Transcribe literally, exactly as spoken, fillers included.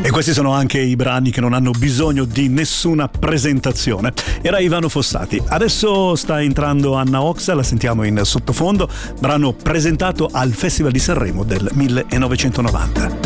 E questi sono anche i brani che non hanno bisogno di nessuna presentazione. Era Ivano Fossati. Adesso sta entrando Anna Oxa, la sentiamo in sottofondo, brano presentato al Festival di Sanremo del millenovecentonovanta.